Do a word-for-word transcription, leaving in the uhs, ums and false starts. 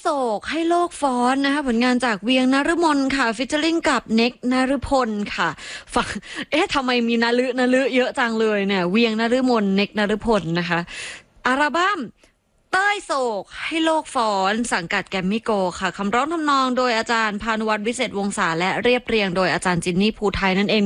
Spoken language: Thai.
กให้โลกฟ้อนนะคะผลงานจากเวียงนฤมลค่ะฟิชเชอร์ลิงกับเน็กนฤพลค่ะฟังเอ๊ะทำไมมีนฤนฤเยอะจังเลยเนี่ยเวียงนฤมลเน็กนฤพลนะคะอัลบั้มเต้ยโศกให้โลกฟ้อนสังกัดแกรมมี่โกค่ะคำร้องทำนองโดยอาจารย์พานุวัฒน์วิเศษวงศาและเรียบเรียงโดยอาจารย์จินนี่ภูไทยนั่นเอง